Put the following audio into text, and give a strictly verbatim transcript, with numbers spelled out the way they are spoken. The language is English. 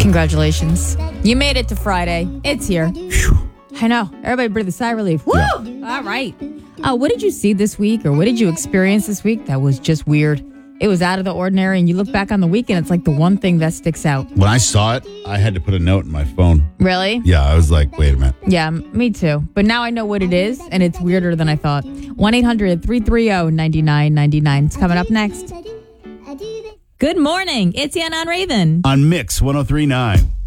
Congratulations. You made it to Friday. It's here. I know. Everybody breathe a sigh of relief. Woo! Yeah. All right. Uh, what did you see this week, or what did you experience this week that was just weird? It was out of the ordinary, and you look back on the week, and it's like the one thing that sticks out. When I saw it, I had to put a note in my phone. Really? Yeah, I was like, wait a minute. Yeah, me too. But now I know what it is, and it's weirder than I thought. one eight hundred three three zero nine nine nine nine. It's coming up next. Good morning. It's Yana on Raven. On Mix one oh three point nine.